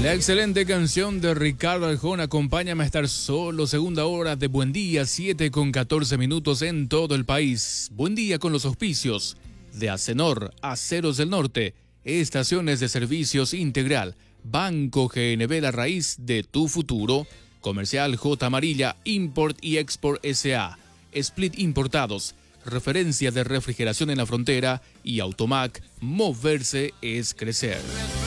La excelente canción de Ricardo Arjona, Acompáñame a estar solo, segunda hora de Buen Día, 7:14 en todo el país. Buen Día con los auspicios de Acenor, Aceros del Norte, Estaciones de Servicios Integral, Banco GNB, la raíz de tu futuro, Comercial J. Amarilla, Import y Export S.A., Split Importados, referencia de refrigeración en la frontera, y Automac, moverse es crecer.